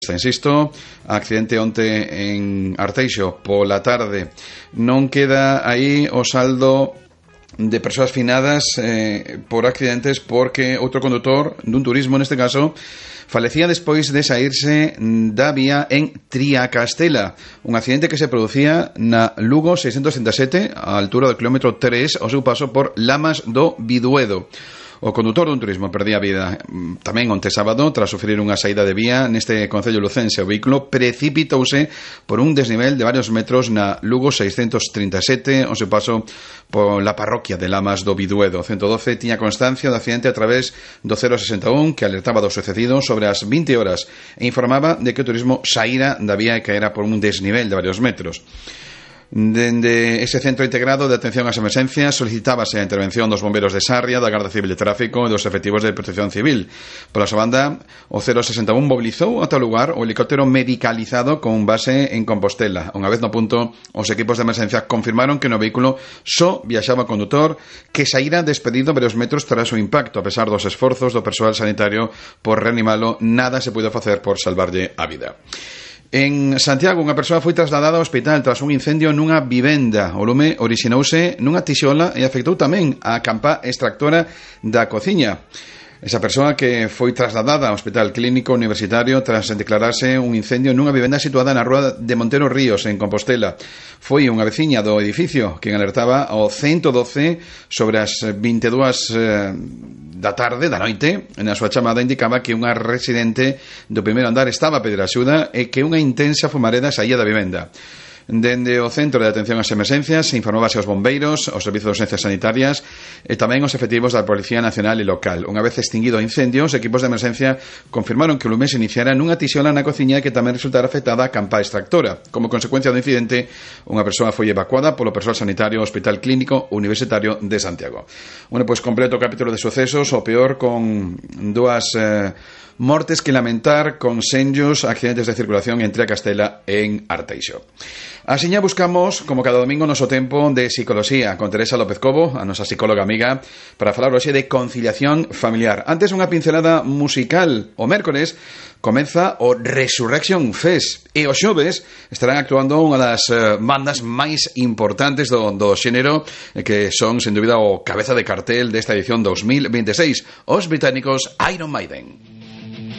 Insisto, accidente onte en Arteixo pola tarde. Non queda aí o saldo de persoas finadas por accidentes, porque outro condutor dun turismo, neste caso, falecía despois de saírse da vía en Triacastela, un accidente que se producía na Lugo 637 á altura do kilómetro 3 ao seu paso por Lamas do Biduedo. O condutor dun turismo perdía a vida tamén onte sábado tras sufrir unha saída de vía neste concello lucense. O vehículo precipitouse por un desnivel de varios metros na Lugo 637 ao seu paso pola parroquia de Lamas do Biduedo. 112 tiña constancia do accidente a través do 061 que alertaba do sucedido sobre as 20 horas e informaba de que o turismo saíra da vía e caera por un desnivel de varios metros. Dende ese centro integrado de atención ás emerxencias solicitábase a intervención dos bombeiros de Sarria, da Garda Civil de Tráfico e dos efectivos de Protección Civil. Pola súa banda, o 061 mobilizou ata o lugar o helicóptero medicalizado con base en Compostela. Unha vez no punto, os equipos de emerxencia confirmaron que no vehículo só viaxaba o condutor, que saíra despedido varios metros tras o impacto. A pesar dos esforzos do persoal sanitario por reanimalo, nada se puido facer por salvarlle a vida. En Santiago, unha persoa foi trasladada ao hospital tras un incendio nunha vivenda. O lume orixinouse nunha tixola e afectou tamén a campa extractora da cociña. Esa persoa que foi trasladada ao Hospital Clínico Universitario tras declararse un incendio nunha vivenda situada na rúa de Montero Ríos, en Compostela. Foi unha veciña do edificio quen alertaba ao 112 sobre as 22 da tarde, da noite. Na súa chamada indicaba que unha residente do primeiro andar estaba a pedir axuda e que unha intensa fumareda saía da vivenda. Dende o Centro de Atención ás Emerxencias se informábase aos bombeiros, aos servizos de urxencias sanitarias e tamén aos efectivos da Policía Nacional e Local. Unha vez extinguido o incendio, os equipos de emerxencia confirmaron que o lume se iniciara nunha tixola na cociña e que tamén resultara afectada a campa extractora. Como consecuencia do incidente, unha persoa foi evacuada polo persoal sanitario ao Hospital Clínico Universitario de Santiago. Bueno, pois completo o capítulo de sucesos, o peor con dúas mortes que lamentar, con senllos accidentes de circulación en Triacastela e en Arteixo. Asiña buscamos, como cada domingo, noso tempo de psicoloxía con Teresa López Cobo, a nosa psicóloga amiga, para falar hoxe de conciliación familiar. Antes, unha pincelada musical. O mércores comeza o Resurrection Fest e os xoves estarán actuando unha das bandas máis importantes do xénero, que son, sen dúbida, o cabeza de cartel desta edición 2026, os británicos Iron Maiden.